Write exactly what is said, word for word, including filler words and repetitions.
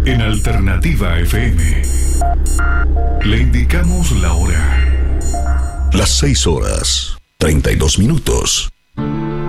En Alternativa F M le indicamos la hora. Las seis horas, treinta y dos minutos.